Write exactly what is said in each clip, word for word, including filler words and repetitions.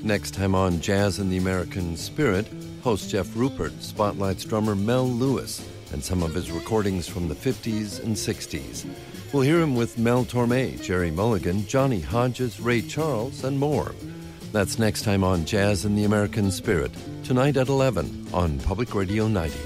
Next time on Jazz in the American Spirit, host Jeff Rupert spotlights drummer Mel Lewis and some of his recordings from the fifties and sixties. We'll hear him with Mel Torme, Jerry Mulligan, Johnny Hodges, Ray Charles, and more. That's next time on Jazz in the American Spirit, tonight at eleven on Public Radio ninety.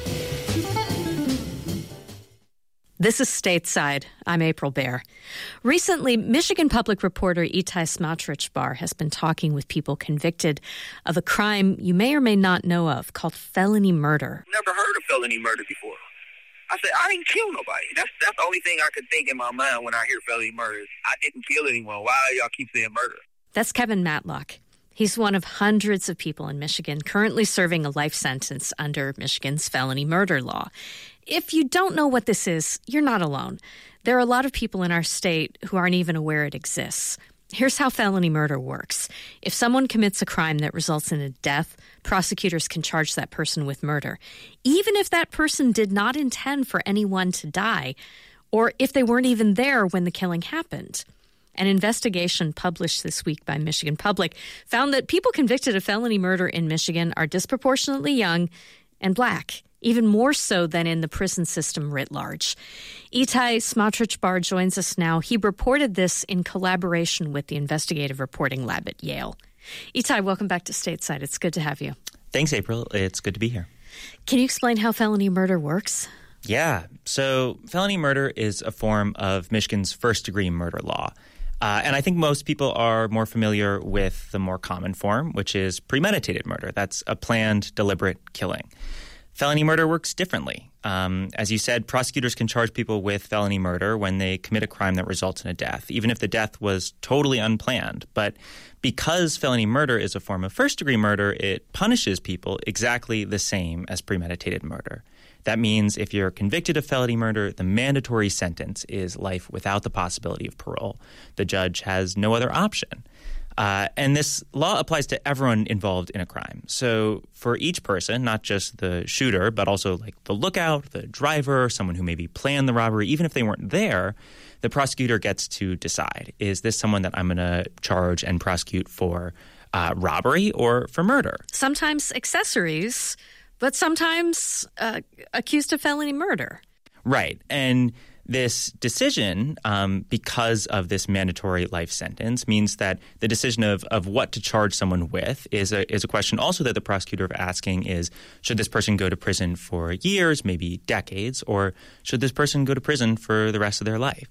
This is Stateside. I'm April Baer. Recently, Michigan public reporter Itai Smotrich-Bar has been talking with people convicted of a crime you may or may not know of called felony murder. Never heard of felony murder before. I said, I didn't kill nobody. That's that's the only thing I could think in my mind when I hear felony murder. I didn't kill anyone. Why do y'all keep saying murder? That's Kevin Matlock. He's one of hundreds of people in Michigan currently serving a life sentence under Michigan's felony murder law. If you don't know what this is, you're not alone. There are a lot of people in our state who aren't even aware it exists. Here's how felony murder works. If someone commits a crime that results in a death, prosecutors can charge that person with murder, even if that person did not intend for anyone to die, or if they weren't even there when the killing happened. An investigation published this week by Michigan Public found that people convicted of felony murder in Michigan are disproportionately young and black, even more so than in the prison system writ large. Itai Smotrich-Bar joins us now. He reported this in collaboration with the Investigative Reporting Lab at Yale. Itai, welcome back to Stateside. It's good to have you. Thanks, April. It's good to be here. Can you explain how felony murder works? Yeah. So felony murder is a form of Michigan's first-degree murder law. Uh, and I think most people are more familiar with the more common form, which is premeditated murder. That's a planned, deliberate killing. Felony murder works differently. Um, as you said, prosecutors can charge people with felony murder when they commit a crime that results in a death, even if the death was totally unplanned. But because felony murder is a form of first-degree murder, it punishes people exactly the same as premeditated murder. That means if you're convicted of felony murder, the mandatory sentence is life without the possibility of parole. The judge has no other option. Uh, and this law applies to everyone involved in a crime. So for each person, not just the shooter, but also like the lookout, the driver, someone who maybe planned the robbery, even if they weren't there, the prosecutor gets to decide, is this someone that I'm going to charge and prosecute for uh, robbery or for murder? Sometimes accessories, but sometimes uh, accused of felony murder. Right. And this decision, um, because of this mandatory life sentence, means that the decision of, of what to charge someone with is a, is a question also that the prosecutor is asking is, should this person go to prison for years, maybe decades, or should this person go to prison for the rest of their life?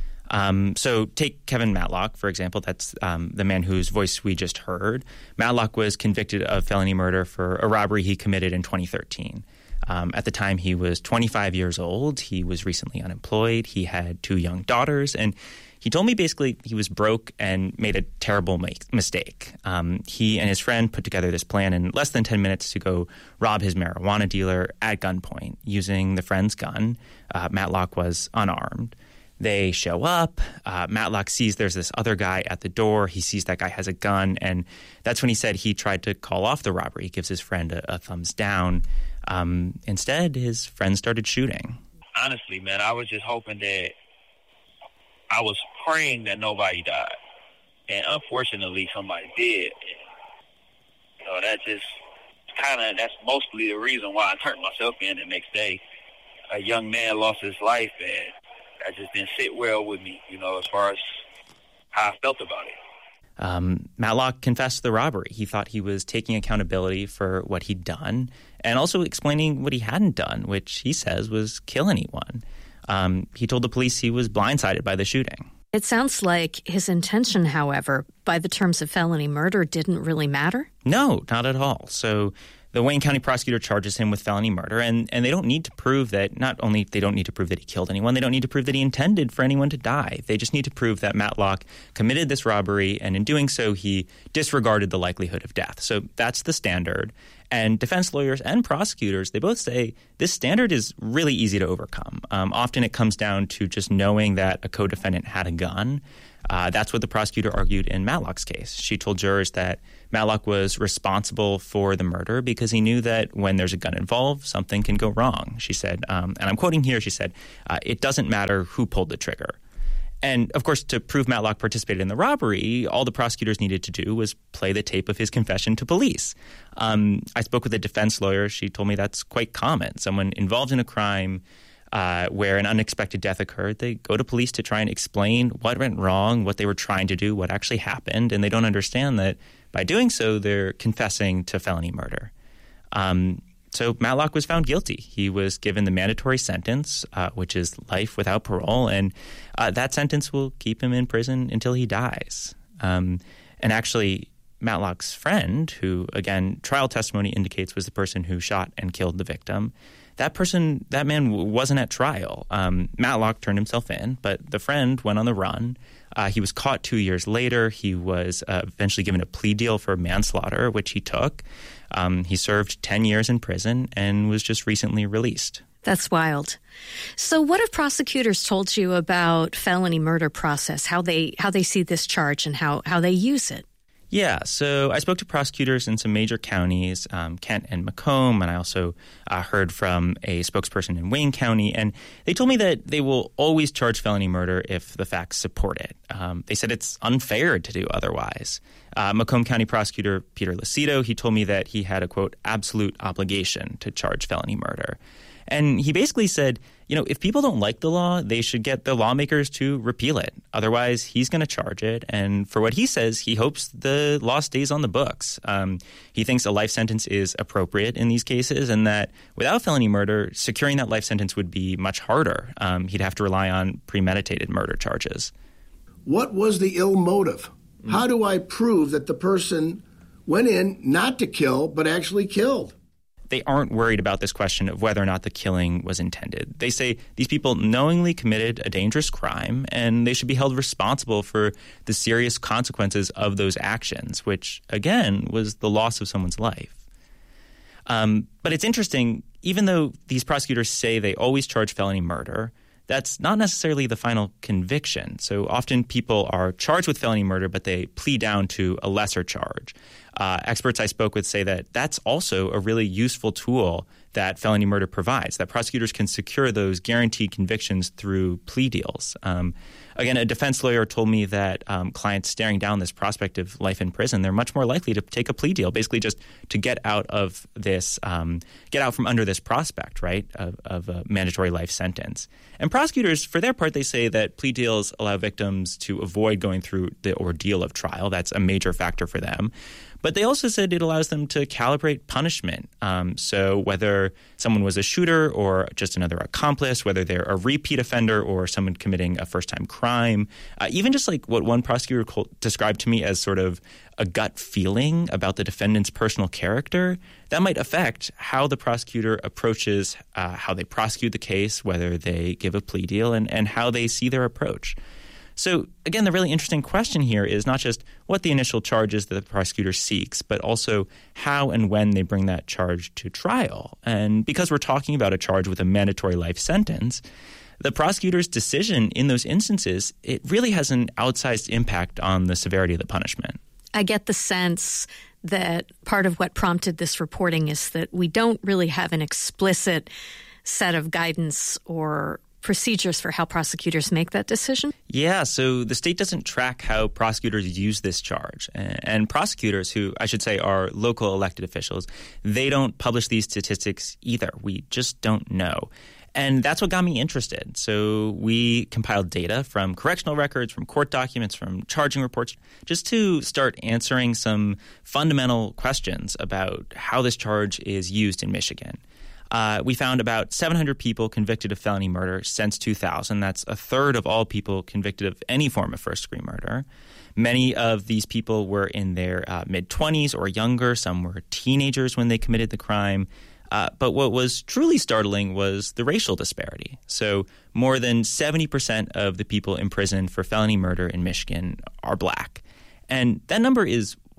Um, so take Kevin Matlock, for example. That's um, the man whose voice we just heard. Matlock was convicted of felony murder for a robbery he committed in twenty thirteen. Um, at the time, he was twenty-five years old. He was recently unemployed. He had two young daughters. And he told me basically he was broke and made a terrible make- mistake. Um, he and his friend put together this plan in less than ten minutes to go rob his marijuana dealer at gunpoint using the friend's gun. Uh, Matlock was unarmed. They show up. Uh, Matlock sees there's this other guy at the door. He sees that guy has a gun. And that's when he said he tried to call off the robbery. He gives his friend a, a thumbs down. Um, instead, his friend started shooting. Honestly, man, I was just hoping that I was praying that nobody died. And unfortunately, somebody did. So that just kind of, that's mostly the reason why I turned myself in the next day. A young man lost his life, and that just didn't sit well with me, you know, as far as how I felt about it. Um, Matlock confessed to the robbery. He thought he was taking accountability for what he'd done and also explaining what he hadn't done, which he says was kill anyone. Um, he told the police he was blindsided by the shooting. It sounds like his intention, however, by the terms of felony murder, didn't really matter? No, not at all. So the Wayne County prosecutor charges him with felony murder, and, and they don't need to prove that not only they don't need to prove that he killed anyone, they don't need to prove that he intended for anyone to die. They just need to prove that Matlock committed this robbery, and in doing so, he disregarded the likelihood of death. So that's the standard. And defense lawyers and prosecutors, they both say this standard is really easy to overcome. Um, often it comes down to just knowing that a co-defendant had a gun. Uh, that's what the prosecutor argued in Matlock's case. She told jurors that Matlock was responsible for the murder because he knew that when there's a gun involved, something can go wrong. She said, um, and I'm quoting here, she said, uh, it doesn't matter who pulled the trigger. And, of course, to prove Matlock participated in the robbery, all the prosecutors needed to do was play the tape of his confession to police. Um, I spoke with a defense lawyer. She told me that's quite common. Someone involved in a crime uh, where an unexpected death occurred, they go to police to try and explain what went wrong, what they were trying to do, what actually happened, and they don't understand that by doing so, they're confessing to felony murder. Um So Matlock was found guilty. He was given the mandatory sentence, uh, which is life without parole, and uh, that sentence will keep him in prison until he dies. Um, and actually, Matlock's friend, who, again, trial testimony indicates was the person who shot and killed the victim, that person, that man w- wasn't at trial. Um, Matlock turned himself in, but the friend went on the run. Uh, he was caught two years later. He was uh, eventually given a plea deal for manslaughter, which he took. Um, he served ten years in prison and was just recently released. That's wild. So what have prosecutors told you about felony murder process, how they how they see this charge and how, how they use it? Yeah, so I spoke to prosecutors in some major counties, um, Kent and Macomb, and I also uh, heard from a spokesperson in Wayne County, and they told me that they will always charge felony murder if the facts support it. Um, they said it's unfair to do otherwise. Uh, Macomb County prosecutor Peter Lucido, he told me that he had a, quote, absolute obligation to charge felony murder. And he basically said, you know, if people don't like the law, they should get the lawmakers to repeal it. Otherwise, he's going to charge it. And for what he says, he hopes the law stays on the books. Um, he thinks a life sentence is appropriate in these cases and that without felony murder, securing that life sentence would be much harder. Um, he'd have to rely on premeditated murder charges. What was the ill motive? Mm-hmm. How do I prove that the person went in not to kill but actually killed? They aren't worried about this question of whether or not the killing was intended. They say these people knowingly committed a dangerous crime and they should be held responsible for the serious consequences of those actions, which, again, was the loss of someone's life. Um, but it's interesting, even though these prosecutors say they always charge felony murder, that's not necessarily the final conviction. So often people are charged with felony murder, but they plead down to a lesser charge. Uh, experts I spoke with say that that's also a really useful tool that felony murder provides, that prosecutors can secure those guaranteed convictions through plea deals. Um, again, a defense lawyer told me that um, clients staring down this prospect of life in prison, they're much more likely to take a plea deal, basically just to get out of this, um, get out from under this prospect, right, of, of a mandatory life sentence. And prosecutors, for their part, they say that plea deals allow victims to avoid going through the ordeal of trial. That's a major factor for them. But they also said it allows them to calibrate punishment. Um, so whether someone was a shooter or just another accomplice, whether they're a repeat offender or someone committing a first-time crime, uh, even just like what one prosecutor called, described to me as sort of a gut feeling about the defendant's personal character, that might affect how the prosecutor approaches uh, how they prosecute the case, whether they give a plea deal, and, and how they see their approach. So, again, the really interesting question here is not just what the initial charge is that the prosecutor seeks, but also how and when they bring that charge to trial. And because we're talking about a charge with a mandatory life sentence, the prosecutor's decision in those instances, it really has an outsized impact on the severity of the punishment. I get the sense that part of what prompted this reporting is that we don't really have an explicit set of guidance or procedures for how prosecutors make that decision? Yeah, so the state doesn't track how prosecutors use this charge. And prosecutors, who I should say are local elected officials, they don't publish these statistics either. We just don't know. And that's what got me interested. So we compiled data from correctional records, from court documents, from charging reports, just to start answering some fundamental questions about how this charge is used in Michigan. Uh, we found about seven hundred people convicted of felony murder since two thousand. That's a third of all people convicted of any form of first-degree murder. Many of these people were in their uh, mid-twenties or younger. Some were teenagers when they committed the crime. Uh, but what was truly startling was the racial disparity. So more than seventy percent of the people imprisoned for felony murder in Michigan are black. And that number is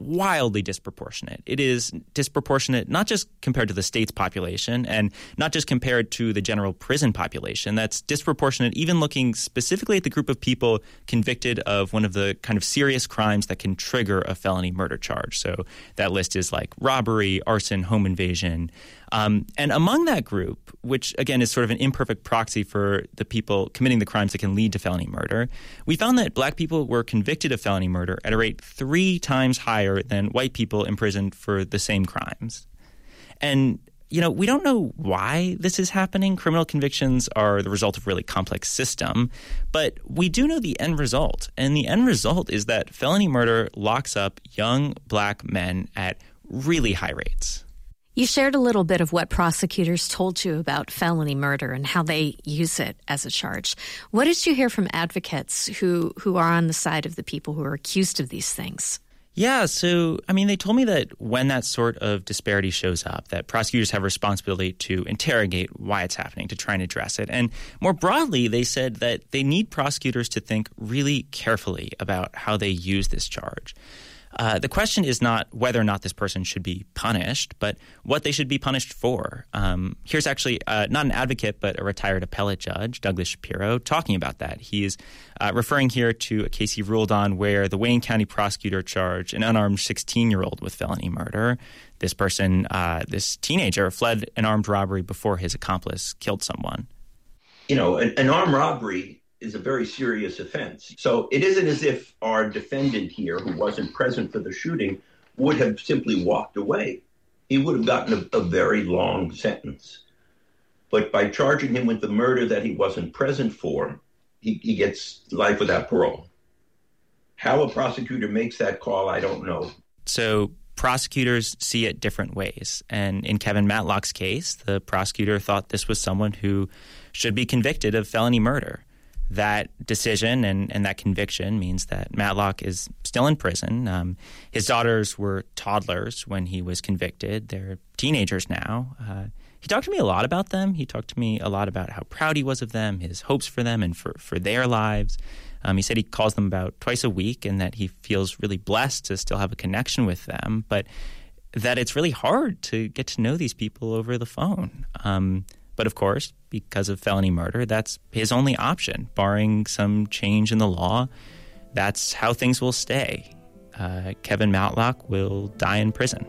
wildly disproportionate. It is disproportionate not just compared to the state's population and not just compared to the general prison population. That's disproportionate even looking specifically at the group of people convicted of one of the kind of serious crimes that can trigger a felony murder charge. So that list is like robbery, arson, home invasion. Um, and among that group, which again is sort of an imperfect proxy for the people committing the crimes that can lead to felony murder, we found that black people were convicted of felony murder at a rate three times higher than white people imprisoned for the same crimes. And, you know, we don't know why this is happening. Criminal convictions are the result of a really complex system, but we do know the end result. And the end result is that felony murder locks up young black men at really high rates. You shared a little bit of what prosecutors told you about felony murder and how they use it as a charge. What did you hear from advocates who, who are on the side of the people who are accused of these things? Yeah, so, I mean, they told me that when that sort of disparity shows up, that prosecutors have a responsibility to interrogate why it's happening, to try and address it. And more broadly, they said that they need prosecutors to think really carefully about how they use this charge. Uh, the question is not whether or not this person should be punished, but what they should be punished for. Um, here's actually uh, not an advocate, but a retired appellate judge, Douglas Shapiro, talking about that. He is uh, referring here to a case he ruled on where the Wayne County prosecutor charged an unarmed sixteen-year-old with felony murder. This person, uh, this teenager, fled an armed robbery before his accomplice killed someone. You know, an, an armed robbery is a very serious offense. So it isn't as if our defendant here, who wasn't present for the shooting, would have simply walked away. He would have gotten a, a very long sentence. But by charging him with the murder that he wasn't present for, he, he gets life without parole. How a prosecutor makes that call, I don't know. So prosecutors see it different ways. And in Kevin Matlock's case, the prosecutor thought this was someone who should be convicted of felony murder. That decision and, and that conviction means that Matlock is still in prison. Um, his daughters were toddlers when he was convicted. They're teenagers now. Uh, he talked to me a lot about them. He talked to me a lot about how proud he was of them, his hopes for them and for, for their lives. Um, he said he calls them about twice a week and that he feels really blessed to still have a connection with them, but that it's really hard to get to know these people over the phone. Um But of course, because of felony murder, that's his only option. Barring some change in the law, that's how things will stay. Uh, Kevin Matlock will die in prison.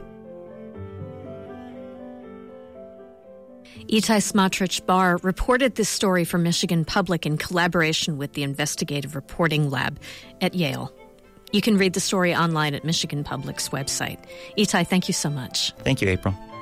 Itai Smotrich-Bar reported this story for Michigan Public in collaboration with the Investigative Reporting Lab at Yale. You can read the story online at Michigan Public's website. Itai, thank you so much. Thank you, April.